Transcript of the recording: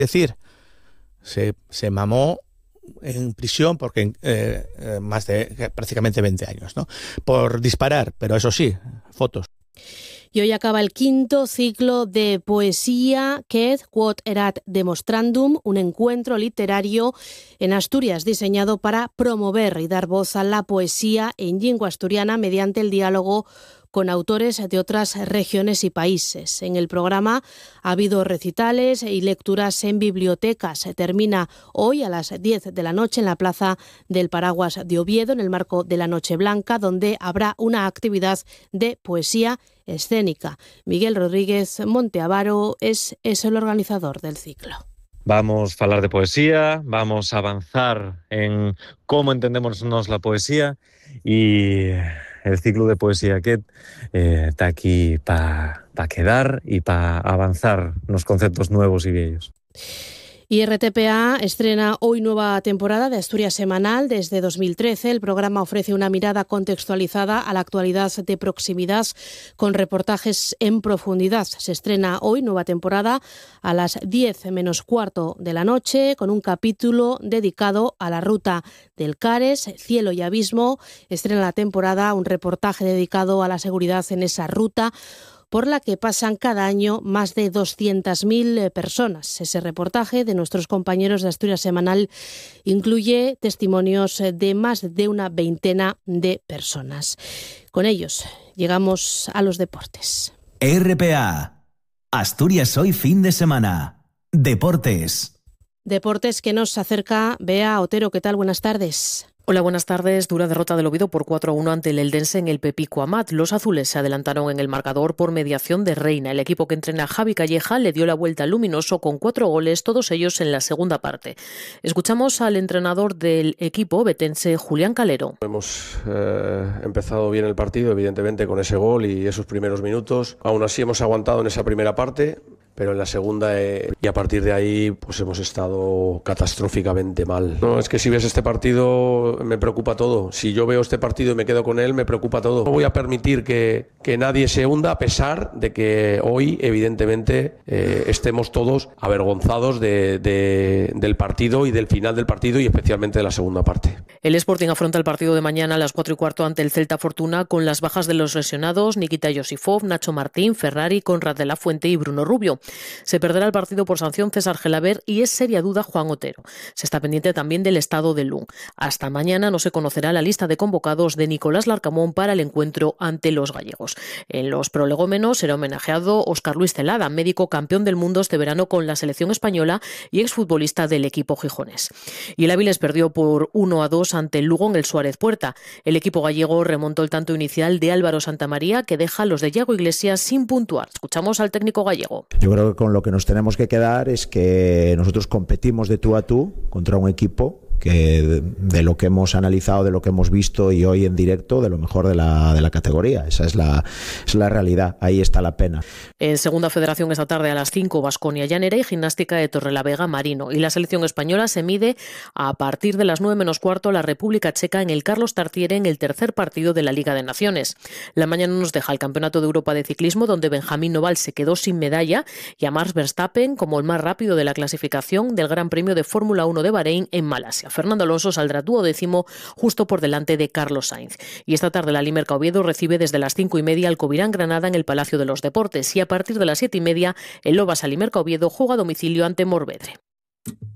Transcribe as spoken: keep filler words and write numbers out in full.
Es decir, se, se mamó en prisión porque eh, eh, más de prácticamente veinte años, ¿no? Por disparar, pero eso sí, fotos. Y hoy acaba el quinto ciclo de poesía Quod Quod Erat Demonstrandum, un encuentro literario en Asturias diseñado para promover y dar voz a la poesía en lengua asturiana mediante el diálogo con autores de otras regiones y países. En el programa ha habido recitales y lecturas en bibliotecas. Se termina hoy a las diez de la noche en la Plaza del Paraguas de Oviedo, en el marco de la Noche Blanca, donde habrá una actividad de poesía escénica. Miguel Rodríguez Monteavaro es, es el organizador del ciclo. Vamos a hablar de poesía, vamos a avanzar en cómo entendemos la poesía y el ciclo de poesía Qued eh, está aquí para pa quedar y para avanzar los conceptos nuevos y viejos. Y R T P A estrena hoy nueva temporada de Asturias Semanal. Desde dos mil trece el programa ofrece una mirada contextualizada a la actualidad de proximidad con reportajes en profundidad. Se estrena hoy nueva temporada a las diez menos cuarto de la noche con un capítulo dedicado a la ruta del Cares, Cielo y Abismo. Estrena la temporada un reportaje dedicado a la seguridad en esa ruta por la que pasan cada año más de doscientas mil personas. Ese reportaje de nuestros compañeros de Asturias Semanal incluye testimonios de más de una veintena de personas. Con ellos llegamos a los deportes. R P A, Asturias hoy fin de semana. Deportes. Deportes que nos acerca Bea Otero. ¿Qué tal? Buenas tardes. Hola, buenas tardes. Dura derrota del Oviedo por cuatro a uno ante el Eldense en el Pepico Amat. Los azules se adelantaron en el marcador por mediación de Reina. El equipo que entrena Javi Calleja le dio la vuelta al luminoso con cuatro goles, todos ellos en la segunda parte. Escuchamos al entrenador del equipo betense, Julián Calero. Hemos eh, empezado bien el partido, evidentemente, con ese gol y esos primeros minutos. Aún así hemos aguantado en esa primera parte, pero en la segunda eh, y a partir de ahí pues hemos estado catastróficamente mal. No, es que si ves este partido me preocupa todo. Si yo veo este partido y me quedo con él, me preocupa todo. No voy a permitir que, que nadie se hunda, a pesar de que hoy evidentemente eh, estemos todos avergonzados de, de, del partido y del final del partido y especialmente de la segunda parte. El Sporting afronta el partido de mañana a las cuatro y cuarto ante el Celta Fortuna con las bajas de los lesionados Nikita Josifov, Nacho Martín, Ferrari, Conrad de la Fuente y Bruno Rubio. Se perderá el partido por sanción César Gelaber y es seria duda Juan Otero. Se está pendiente también del estado de Lung. Hasta mañana no se conocerá la lista de convocados de Nicolás Larcamón para el encuentro ante los gallegos. En los prolegómenos será homenajeado Óscar Luis Celada, médico campeón del mundo este verano con la selección española y exfutbolista del equipo gijonés. Y el Áviles perdió por uno a dos ante el Lugo en el Suárez Puerta. El equipo gallego remontó el tanto inicial de Álvaro Santamaría, que deja a los de Yago Iglesias sin puntuar. Escuchamos al técnico gallego. Yo creo que con lo que nos tenemos que quedar es que nosotros competimos de tú a tú contra un equipo que de, de lo que hemos analizado, de lo que hemos visto y hoy en directo, de lo mejor de la, de la categoría. Esa es la, es la realidad, ahí está la pena. En segunda federación esta tarde a las cinco, Baskonia Llanera y Gimnástica de Torrelavega Marino. Y la selección española se mide a partir de las nueve menos cuarto la República Checa en el Carlos Tartiere en el tercer partido de la Liga de Naciones. La mañana nos deja el Campeonato de Europa de Ciclismo, donde Benjamín Noval se quedó sin medalla y a Max Verstappen como el más rápido de la clasificación del Gran Premio de Fórmula uno de Bahrein en Malasia. Fernando Alonso saldrá duodécimo justo por delante de Carlos Sainz. Y esta tarde la Limerca Oviedo recibe desde las cinco y media al Covirán Granada en el Palacio de los Deportes y a partir de las siete y media el Lobas Limerca Oviedo juega a domicilio ante Morvedre.